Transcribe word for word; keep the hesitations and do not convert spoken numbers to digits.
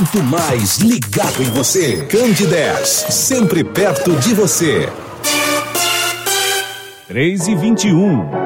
muito mais ligado em você. Candidez, sempre perto de você. três e vinte e um.